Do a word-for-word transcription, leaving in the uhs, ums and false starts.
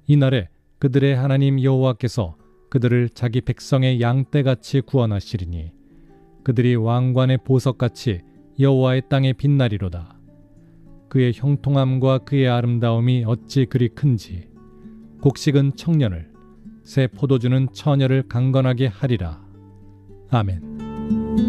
이날에 그들의 하나님 여호와께서 그들을 자기 백성의 양떼같이 구원하시리니 그들이 왕관의 보석같이 여호와의 땅에 빛나리로다. 그의 형통함과 그의 아름다움이 어찌 그리 큰지 곡식은 청년을 새 포도주는 처녀를 강건하게 하리라. 아멘.